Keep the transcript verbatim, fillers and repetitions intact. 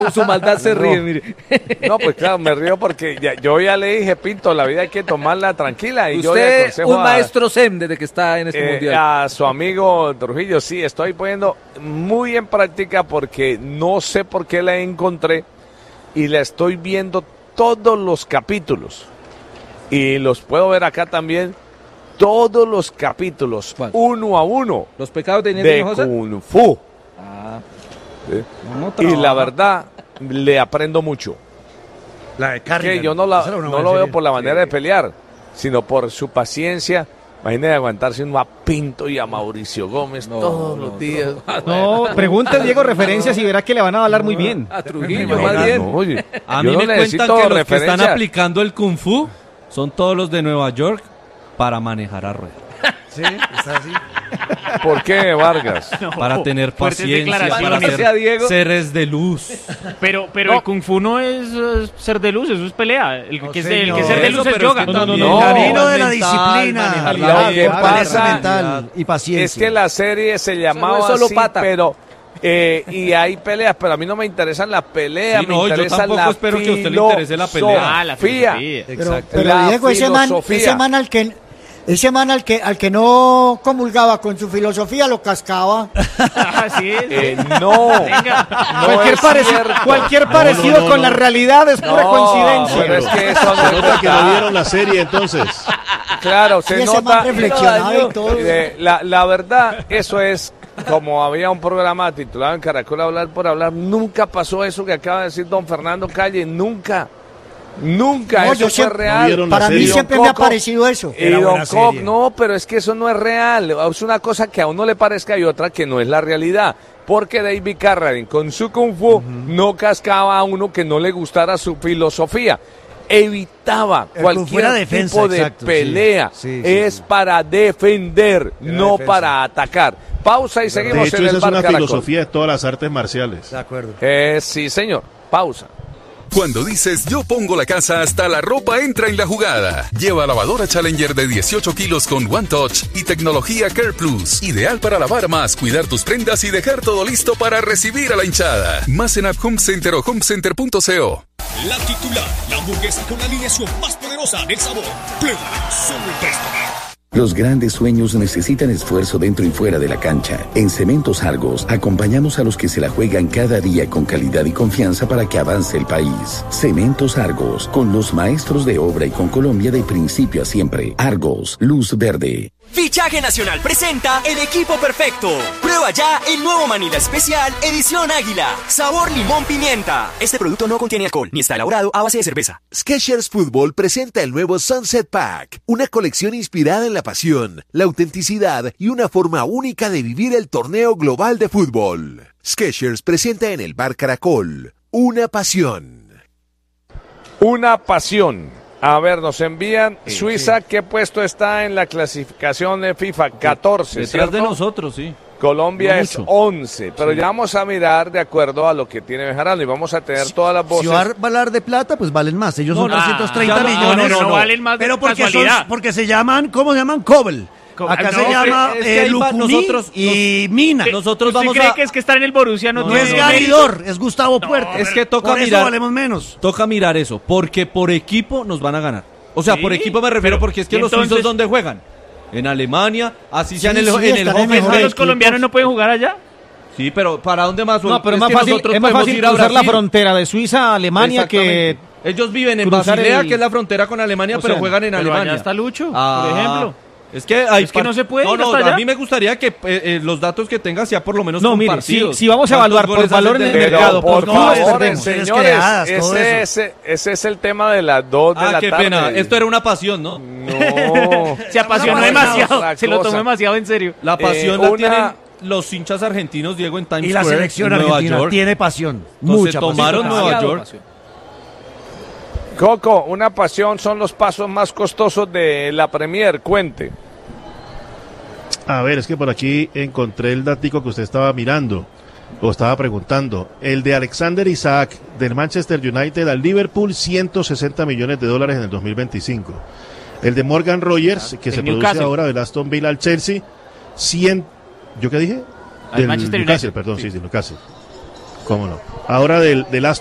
Su maldad se ríe, no. Mire. No, pues claro, me río porque ya, yo ya le dije, Pinto, la vida hay que tomarla tranquila. Y usted yo le aconsejo un a, maestro Zen desde que está en este eh, mundial. A su amigo Trujillo, sí, estoy poniendo muy en práctica porque no sé por qué la encontré y la estoy viendo todos los capítulos. Y los puedo ver acá también, todos los capítulos, ¿cuál? Uno a uno. ¿Los pecados de, de Kung Fu. Ah. ¿Sí? No y la verdad, le aprendo mucho. La de Carrigan. Que yo no, la, no lo veo por la manera sí. de pelear, sino por su paciencia. Imagínate aguantarse uno a Pinto y a Mauricio Gómez no, todos no, los días. No, no pregunte Diego referencias y verá que le van a hablar muy bien. A Trujillo, más bien. No, oye, a mí no me cuentan que los que están aplicando el Kung Fu son todos los de Nueva York para manejar a rueda. Sí, está así. ¿Por qué, Vargas? No, para tener paciencia, para ser ser seres de luz. Pero, pero no. El Kung Fu no es uh, ser de luz, eso es pelea. El no, que, señor. es, el que ser de luz es yoga. No, no, no, no, el camino de la disciplina. Lo que pasa mental y paciencia. Es que la serie se llamaba no es solo así, pata. pero eh, y hay peleas, pero a mí no me interesan las peleas, sí, me no, interesa yo tampoco la espero que a usted le interese la pelea. Ah, la filosofía. Pero, pero Diego, ese man, ese man al que Ese man al que, al que no comulgaba con su filosofía lo cascaba. Así es. Eh, no. Venga. no cualquier, parecido, cualquier no, parecido no, no, con no. la realidad es pura no, coincidencia. Pero es que eso no se nota que no vieron la serie entonces. Claro, se y ese nota. man reflexionaba y todo. Eh, la, la verdad, eso es como había un programa titulado en Caracol Hablar por Hablar. Nunca pasó eso que acaba de decir don Fernando Calle. Nunca. Nunca, no, eso fue siempre, real. No para mí siempre Coco, me ha parecido eso. Y don Coco, no, pero es que eso no es real. Es una cosa que a uno le parezca y otra que no es la realidad. Porque David Carradine con su Kung Fu uh-huh. no cascaba a uno que no le gustara su filosofía. Evitaba el cualquier defensa, tipo de exacto, pelea. Sí, sí, sí, es sí. para defender, Era no defensa. para atacar. Pausa y seguimos de hecho, en el esa es Bar una Caracol. filosofía de todas las artes marciales. De acuerdo. Eh, sí, señor. Pausa. Cuando dices yo pongo la casa, hasta la ropa entra en la jugada. Lleva lavadora Challenger de dieciocho kilos con One Touch y tecnología Care Plus. Ideal para lavar más, cuidar tus prendas y dejar todo listo para recibir a la hinchada. Más en App Home Center o homecenter punto co. La titular, la hamburguesa con la alineación más poderosa del sabor. Plena, solo el restaurante. Los grandes sueños necesitan esfuerzo dentro y fuera de la cancha. En Cementos Argos, acompañamos a los que se la juegan cada día con calidad y confianza para que avance el país. Cementos Argos, con los maestros de obra y con Colombia de principio a siempre. Argos, luz verde. Fichaje Nacional presenta el equipo perfecto. Prueba ya el nuevo Manila Especial Edición Águila. Sabor limón pimienta. Este producto no contiene alcohol ni está elaborado a base de cerveza. Skechers Fútbol presenta el nuevo Sunset Pack, una colección inspirada en la pasión, la autenticidad y una forma única de vivir el torneo global de fútbol. Skechers presenta en el Bar Caracol una pasión. Una pasión. A ver, nos envían sí, Suiza, sí. ¿qué puesto está en la clasificación de FIFA? catorce, Detrás ¿cierto? de nosotros, sí. Colombia no es once, pero sí. ya vamos a mirar de acuerdo a lo que tiene Bejarano y vamos a tener si, todas las voces. Si va a hablar de plata, pues valen más. Ellos no, son trescientos treinta ah, millones. No, no, no, no valen más. Pero porque, casualidad. son, porque se llaman, ¿cómo se llaman? Cobel. Acá no, se llama es que eh, Lucumí nosotros, y nos, Mina. Nosotros vamos cree a... que es que estar en el Borussia no, no, no es Garidor, es Gustavo no, Puerta. Es que toca por mirar. Eso valemos menos. Toca mirar eso, porque por equipo nos van a ganar. O sea, ¿sí? Por equipo me refiero porque es que los entonces... suizos ¿dónde juegan? En Alemania, así sea sí, en el, sí, en el Hoffenheim. ¿Los colombianos no pueden jugar allá? Sí, pero ¿para dónde más? No, pero es es más fácil, es más fácil cruzar la frontera de Suiza a Alemania que... Ellos viven en Basilea, el... que es la frontera con Alemania, o sea, pero juegan en pero Alemania. Allá está Lucho, ah, por ejemplo. Es que, hay es que no se puede no, ir no, hasta allá. A mí me gustaría que eh, eh, los datos que tengas sea por lo menos no, mire, si, si vamos a evaluar por valor en el pero mercado, por no, favor, señores, creadas, ese, ese, ese es el tema de las dos de ah, la qué tarde. Pena, esto era una pasión, ¿no? No. Se apasionó no, demasiado, se lo tomó demasiado en serio. La pasión eh, la una... tienen los hinchas argentinos, Diego, en Times Square. Y la Square, selección en Nueva argentina York. tiene pasión, Entonces, mucha tomaron pasión. Nueva York. Pasión. Coco, una pasión son los pasos más costosos de la Premier, cuente. A ver, es que por aquí encontré el datico que usted estaba mirando, o estaba preguntando. El de Alexander Isaac, del Manchester United al Liverpool, ciento sesenta millones de dólares en el dos mil veinticinco. El de Morgan Rogers, que se produce ahora del Aston Villa al Chelsea, cien... ¿Yo qué dije? Al del Manchester Newcastle, United. perdón, sí, sí, Newcastle. ¿Cómo no? Ahora del, del Aston